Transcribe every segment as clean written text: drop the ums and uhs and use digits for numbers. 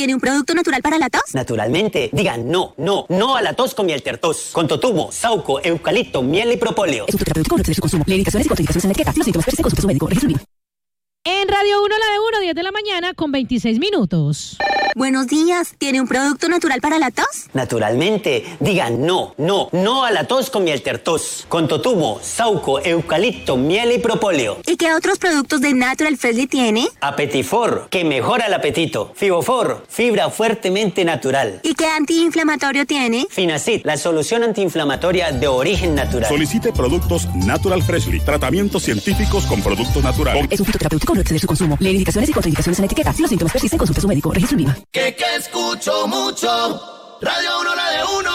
¿Tiene un producto natural para la tos? Naturalmente. Digan no a la tos con miel tertos. Con totumo, sauco, eucalipto, miel y propóleo. Es un terapéutico, no excede su consumo. Lee indicaciones y contraindicaciones en la etiqueta. Si los síntomas persisten, consulte a su médico. Registro en línea. En Radio 1, la de 1, 10 de la mañana con 26 minutos. Buenos días. ¿Tiene un producto natural para la tos? Naturalmente. Digan no a la tos con miel tertos. Con totumo, sauco, eucalipto, miel y propóleo. ¿Y qué otros productos de Natural Freshly tiene? Apetifor, que mejora el apetito. Fibofor, fibra fuertemente natural. ¿Y qué antiinflamatorio tiene? Finacid, la solución antiinflamatoria de origen natural. Solicite productos Natural Freshly. Tratamientos científicos con productos naturales. Es un fitoterapéutico, no excede su consumo. Lee indicaciones y contraindicaciones en la etiqueta. Si los síntomas persisten, consulte a su médico. Registro en línea. Que escucho mucho. Radio 1, la de 1.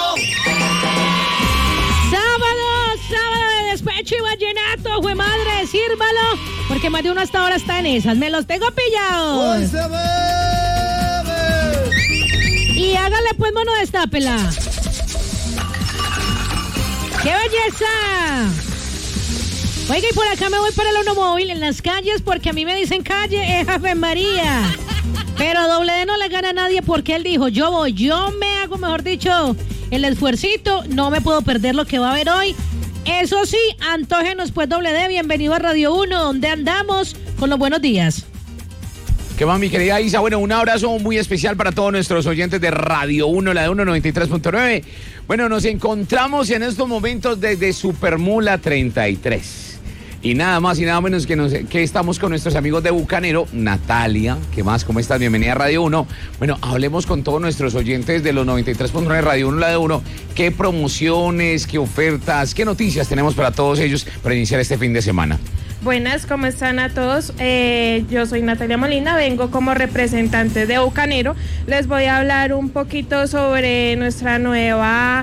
Sábado de despecho y vallenato, güey madre, sírvalo, porque más de uno hasta ahora está en esas, me los tengo pillados. ¡Hoy se bebe! Y hágale pues, mano, destápela. ¡Qué belleza! Oiga, y por acá me voy para el Onomóvil en las calles, porque a mí me dicen calle, es Ave María. Pero Doble D no le gana a nadie porque él dijo, yo me hago, mejor dicho, el esfuercito, no me puedo perder lo que va a haber hoy. Eso sí, antógenos pues Doble D, bienvenido a Radio 1, donde andamos con los buenos días. ¿Qué más, mi querida Isa? Bueno, un abrazo muy especial para todos nuestros oyentes de Radio 1, la de 193.9. Bueno, nos encontramos en estos momentos desde Supermula 33. Y nada más y nada menos que estamos con nuestros amigos de Bucanero. Natalia, ¿qué más? ¿Cómo estás? Bienvenida a Radio 1. Bueno, hablemos con todos nuestros oyentes de los 93.9 Radio 1, la de 1. ¿Qué promociones, qué ofertas, qué noticias tenemos para todos ellos para iniciar este fin de semana? Buenas, ¿cómo están a todos? Yo soy Natalia Molina, vengo como representante de Bucanero. Les voy a hablar un poquito sobre nuestro nuevo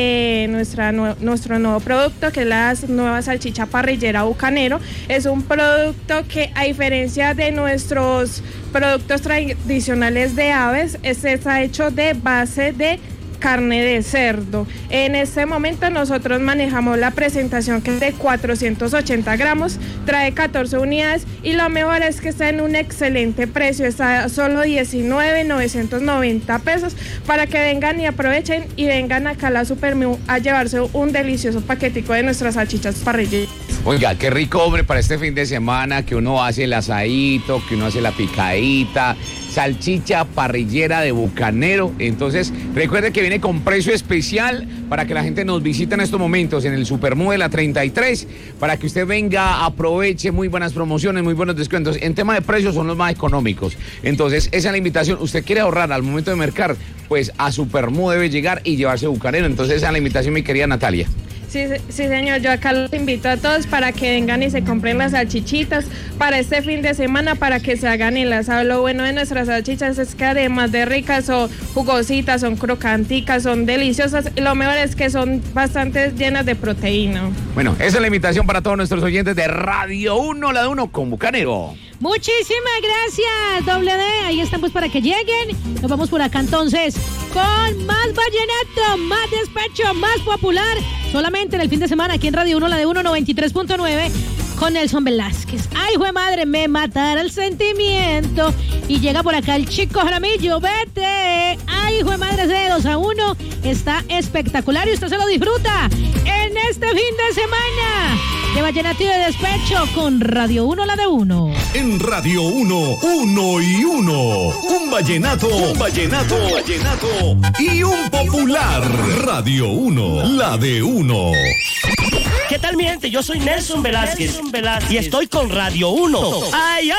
producto, que es la nueva salchicha parrillera Bucanero. Es un producto que, a diferencia de nuestros productos tradicionales de aves, está hecho de base de carne de cerdo. En este momento nosotros manejamos la presentación, que es de 480 gramos, trae 14 unidades y lo mejor es que está en un excelente precio, está a solo 19,990 pesos para que vengan y aprovechen y vengan acá a la Supermu a llevarse un delicioso paquetico de nuestras salchichas parrilleras. Oiga, qué rico, hombre, para este fin de semana que uno hace el asadito, que uno hace la picadita, salchicha parrillera de Bucanero. Entonces, recuerde que viene con precio especial para que la gente nos visite en estos momentos en el Supermu de la 33, para que usted venga, aproveche muy buenas promociones, muy buenos descuentos. En tema de precios son los más económicos. Entonces, esa es la invitación. Usted quiere ahorrar al momento de mercar, pues a Supermu debe llegar y llevarse Bucanero. Entonces, esa es la invitación, mi querida Natalia. Sí, señor, yo acá los invito a todos para que vengan y se compren las salchichitas para este fin de semana, para que se hagan el asado. Lo bueno de nuestras salchichas es que además de ricas, son jugositas, son crocanticas, son deliciosas. Y lo mejor es que son bastante llenas de proteína. Bueno, esa es la invitación para todos nuestros oyentes de Radio 1, la de 1 con Bucanero. Muchísimas gracias, Doble D. Ahí están pues para que lleguen. Nos vamos por acá entonces con más vallenato, más despecho, más popular. Solamente en el fin de semana aquí en Radio 1, la de 193.9 con Nelson Velázquez. Ay, jue madre, me matará el sentimiento. Y llega por acá el Chico Jaramillo, vete. Ay, jue madre, ese de 2-1 está espectacular y usted se lo disfruta en este fin de semana de vallenato y de despecho con Radio 1, la de 1. En Radio 1, 1 y 1. Un vallenato y un popular. Radio 1, la de 1. ¿Qué tal, mi gente? Yo soy Nelson Velázquez y estoy con Radio 1. ¡Ay, ay!